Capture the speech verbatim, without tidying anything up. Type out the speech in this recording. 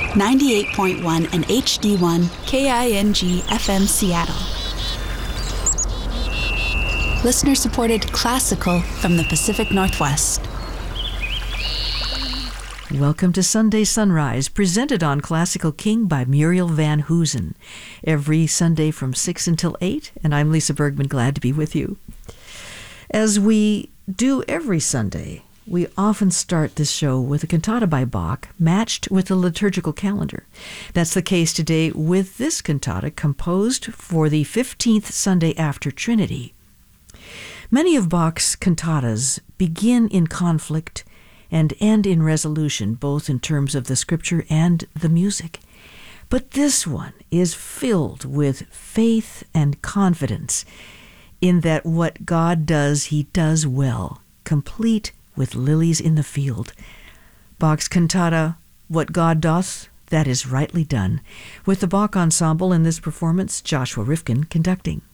ninety-eight point one and H D one K I N G F M Seattle. Listener-supported classical from the Pacific Northwest. Welcome to Sunday Sunrise, presented on Classical King by Muriel Van Hoosen. Every Sunday from six until eight, and I'm Lisa Bergman, glad to be with you. As we do every Sunday, we often start this show with a cantata by Bach matched with the liturgical calendar. That's the case today with this cantata composed for the fifteenth Sunday after Trinity. Many of Bach's cantatas begin in conflict and end in resolution, both in terms of the scripture and the music. But this one is filled with faith and confidence in that what God does, he does well, complete with lilies in the field. Bach's cantata, What God Doth, That Is Rightly Done, with the Bach Ensemble in this performance, Joshua Rifkin conducting.